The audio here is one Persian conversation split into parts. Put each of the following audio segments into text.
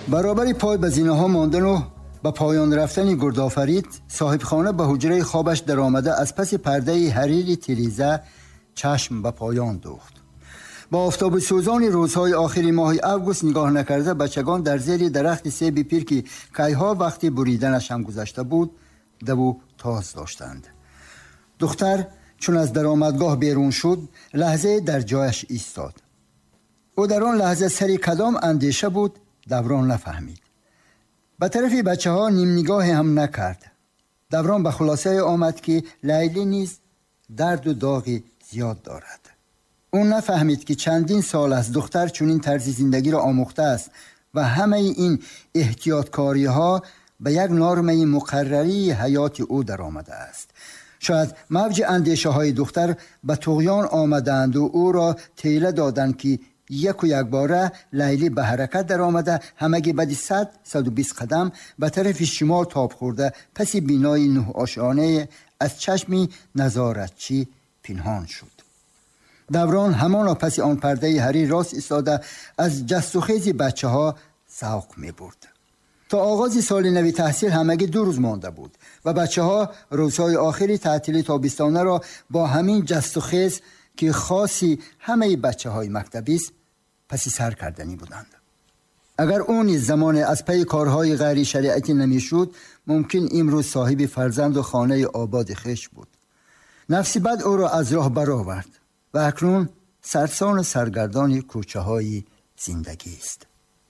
برابر پای به زینه ها ماندن و به پایان رفتن گردآفرید، صاحب خانه به حجره خوابش در آمده از پس پرده حریری تیریزه چشم به پایان دوخت. با آفتاب سوزان روزهای آخری ماه اوگوست نگاه نکرده بچگان در زیر درخت سیب پیر که کایها وقتی بریدنش هم گذشته بود دو تاز داشتند. دختر چون از درآمدگاه بیرون شد لحظه در جایش ایستاد. او در آن لحظه سری کدام اندیشه بود دوران نفهمید. به طرف بچه ها نیم نگاه هم نکرد. دوران به خلاصه آمد که لیلی نیز درد و داغی زیاد دارد. اون نفهمید که چندین سال از دختر چنین طرز زندگی را آموخته است و همه این احتیاطکاری ها به یک نرمه مقرری حیات او در آمده است. شاید موج اندیشه های دختر به طغیان آمدند و او را تیله دادند که یک و یک باره لیلی به حرکت در آمده همگی بعد 100-120 قدم به طرف شمال تاب خورده پس بینای 9 آشانه از چشمی نظارتچی پنهان شد. دوران همان پس آن پرده حریر راست ایستاده از جست و خیز بچه ها سوق می برد. تا آغاز سال نوی تحصیل همگی 2 روز مانده بود و بچه ها روزهای آخری تعطیلی تابستانه را با همین جست و خیز که خاصی همه بچه های مکتبی است پس سر کردنی بودند. اگر اون زمان از پی کارهای غیر شریعتی نمی شد ممکن امروز صاحب فرزند و خانه آباد خش بود. نفسی بد او را از راه برآورد و اکنون سرسان و سرگردان کوچه های زندگی است.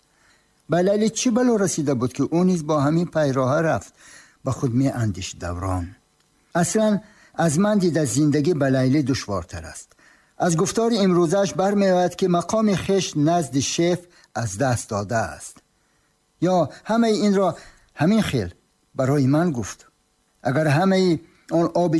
بله چی بلا رسیده بود که اون نیز با همین پیراه رفت؟ با خود می اندیشید دوران. اصلا از من دید از زندگی به لیلی دشوارتر است. از گفتار امروزش برمی‌آید که مقام خشت نزد شیف از دست داده است. یا همه این را همین خیل برای من گفت. اگر همه آن آب